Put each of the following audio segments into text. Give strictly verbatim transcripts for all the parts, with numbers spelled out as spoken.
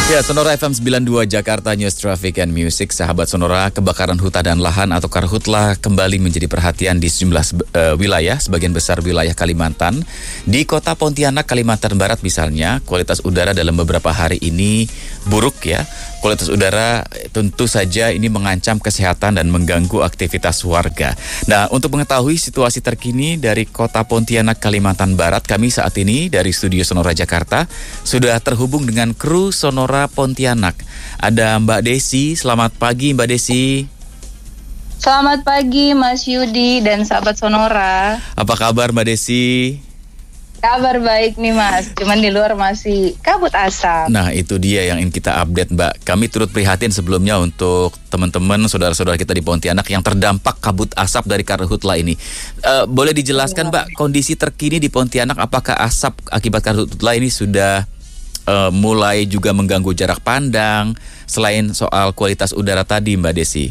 Ya, Sonora F M sembilan puluh dua Jakarta News Traffic and Music. Sahabat Sonora, kebakaran hutan dan lahan atau karhutla kembali menjadi perhatian di sejumlah uh, wilayah, sebagian besar wilayah Kalimantan. Di kota Pontianak, Kalimantan Barat misalnya, kualitas udara dalam beberapa hari ini buruk ya. Kualitas udara tentu saja ini mengancam kesehatan dan mengganggu aktivitas warga. Nah, untuk mengetahui situasi terkini dari kota Pontianak, Kalimantan Barat, kami saat ini dari studio Sonora Jakarta sudah terhubung dengan kru Sonora Pontianak. Ada Mbak Desi. Selamat pagi Mbak Desi. Selamat pagi Mas Yudi dan sahabat Sonora. Apa kabar Mbak Desi? Kabar baik nih Mas, cuman di luar masih kabut asap. Nah, itu dia yang ingin kita update Mbak. Kami turut prihatin sebelumnya untuk teman-teman, saudara-saudara kita di Pontianak yang terdampak kabut asap dari karhutla ini. Uh, boleh dijelaskan Mbak, kondisi terkini di Pontianak, apakah asap akibat karhutla ini sudah uh, mulai juga mengganggu jarak pandang, selain soal kualitas udara tadi Mbak Desi?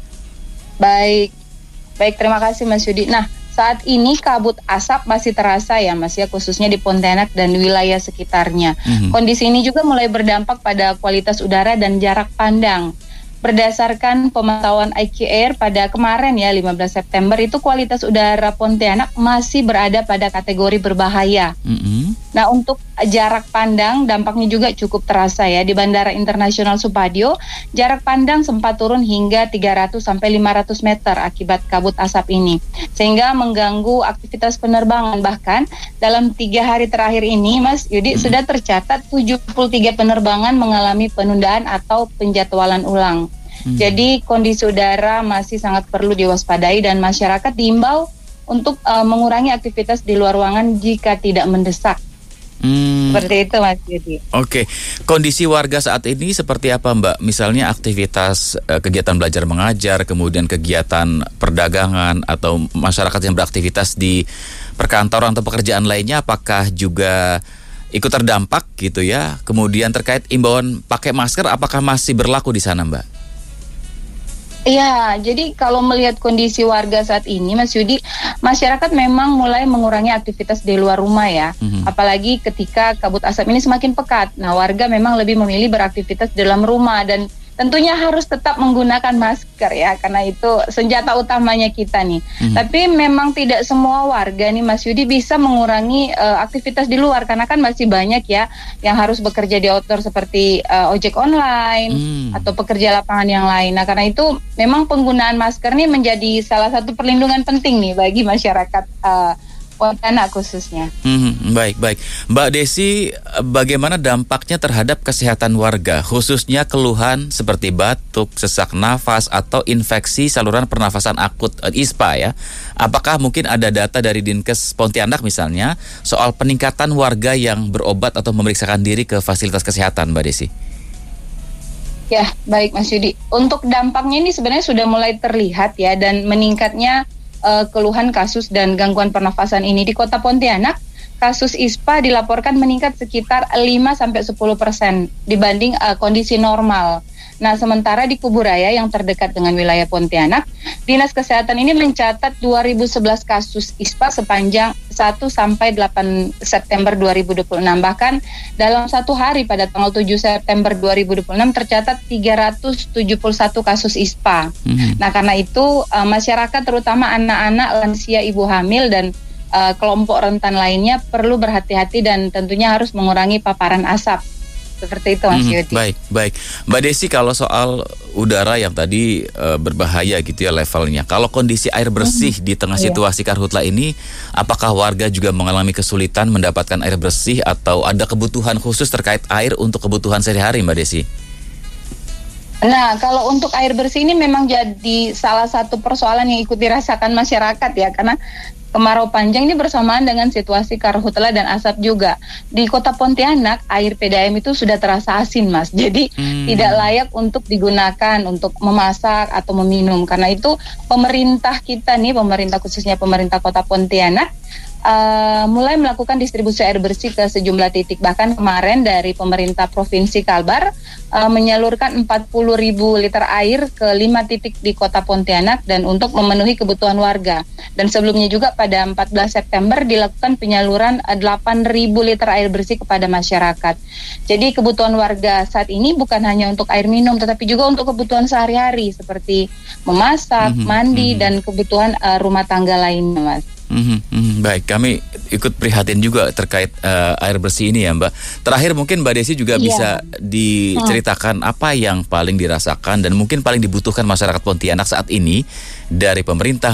Baik, baik terima kasih Mas Yudi. Nah, saat ini kabut asap masih terasa ya Mas ya, khususnya di Pontianak dan wilayah sekitarnya. Mm-hmm. Kondisi ini juga mulai berdampak pada kualitas udara dan jarak pandang. Berdasarkan pemantauan I Q Air pada kemarin ya lima belas September, itu kualitas udara Pontianak masih berada pada kategori berbahaya. Mm-hmm. Nah, untuk jarak pandang dampaknya juga cukup terasa ya. Di Bandara Internasional Supadio, jarak pandang sempat turun hingga tiga ratus sampai lima ratus meter akibat kabut asap ini, sehingga mengganggu aktivitas penerbangan. Bahkan dalam tiga hari terakhir ini Mas Yudi, mm-hmm. sudah tercatat tujuh puluh tiga penerbangan mengalami penundaan atau penjadwalan ulang. Hmm. Jadi kondisi udara masih sangat perlu diwaspadai dan masyarakat diimbau untuk uh, mengurangi aktivitas di luar ruangan jika tidak mendesak. Hmm. Seperti itu Mas Yudi. Oke, kondisi warga saat ini seperti apa Mbak? Misalnya aktivitas uh, kegiatan belajar mengajar, kemudian kegiatan perdagangan atau masyarakat yang beraktivitas di perkantoran atau pekerjaan lainnya, apakah juga ikut terdampak gitu ya? Kemudian terkait imbauan pakai masker, apakah masih berlaku di sana Mbak? Iya, jadi kalau melihat kondisi warga saat ini, Mas Yudi, masyarakat memang mulai mengurangi aktivitas di luar rumah ya. Mm-hmm. Apalagi ketika kabut asap ini semakin pekat. Nah, warga memang lebih memilih beraktivitas di dalam rumah dan tentunya harus tetap menggunakan masker ya, karena itu senjata utamanya kita nih. Mm-hmm. Tapi memang tidak semua warga nih Mas Yudi bisa mengurangi uh, aktivitas di luar, karena kan masih banyak ya yang harus bekerja di outdoor seperti uh, ojek online mm. atau pekerja lapangan yang lain. Nah, karena itu memang penggunaan masker nih menjadi salah satu perlindungan penting nih bagi masyarakat uh, Pontianak khususnya. Hmm, baik, baik. Mbak Desi, bagaimana dampaknya terhadap kesehatan warga, khususnya keluhan seperti batuk, sesak nafas, atau infeksi saluran pernafasan akut I S P A ya? Apakah mungkin ada data dari Dinkes Pontianak misalnya soal peningkatan warga yang berobat atau memeriksakan diri ke fasilitas kesehatan, Mbak Desi? Ya, baik Mas Yudi. Untuk dampaknya ini sebenarnya sudah mulai terlihat ya, dan meningkatnya Uh, keluhan kasus dan gangguan pernafasan ini di Kota Pontianak. Kasus I S P A dilaporkan meningkat sekitar lima sampai sepuluh persen dibanding uh, kondisi normal. Nah, sementara di Kuburaya yang terdekat dengan wilayah Pontianak, Dinas Kesehatan ini mencatat dua ribu sebelas kasus I S P A sepanjang satu sampai delapan September dua ribu dua puluh enam. Bahkan dalam satu hari pada tanggal tujuh September dua ribu dua puluh enam tercatat tiga ratus tujuh puluh satu kasus I S P A. Mm-hmm. Nah, karena itu uh, masyarakat terutama anak-anak, lansia, ibu hamil dan uh, kelompok rentan lainnya perlu berhati-hati dan tentunya harus mengurangi paparan asap. Seperti itu Mas Yudi. Hmm, baik, baik. Mbak Desi, kalau soal udara yang tadi uh, berbahaya gitu ya levelnya, kalau kondisi air bersih hmm, di tengah iya. situasi karhutla ini, apakah warga juga mengalami kesulitan mendapatkan air bersih atau ada kebutuhan khusus terkait air untuk kebutuhan sehari-hari Mbak Desi? Nah, kalau untuk air bersih ini memang jadi salah satu persoalan yang ikut dirasakan masyarakat ya, karena kemarau panjang ini bersamaan dengan situasi karhutla dan asap juga. Di Kota Pontianak, air P D A M itu sudah terasa asin, Mas. Jadi hmm. tidak layak untuk digunakan untuk memasak atau meminum. Karena itu pemerintah kita nih, pemerintah khususnya pemerintah Kota Pontianak, uh, mulai melakukan distribusi air bersih ke sejumlah titik. Bahkan kemarin dari pemerintah Provinsi Kalbar uh, menyalurkan empat puluh ribu liter air ke lima titik di Kota Pontianak dan untuk memenuhi kebutuhan warga. Dan sebelumnya juga pada empat belas September dilakukan penyaluran uh, delapan ribu liter air bersih kepada masyarakat. Jadi kebutuhan warga saat ini bukan hanya untuk air minum, tetapi juga untuk kebutuhan sehari-hari seperti memasak, mm-hmm, mandi, mm-hmm. dan kebutuhan uh, rumah tangga lainnya, Mas. Mm-hmm, mm-hmm. Baik, kami ikut prihatin juga terkait uh, air bersih ini ya, Mbak. Terakhir mungkin Mbak Desi juga yeah. bisa diceritakan hmm. apa yang paling dirasakan dan mungkin paling dibutuhkan masyarakat Pontianak saat ini dari pemerintah